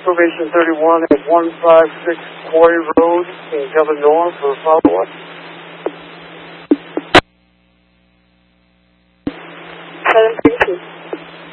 Probation 31 at 156 Quarry Road in Governor for a follow-up. 739.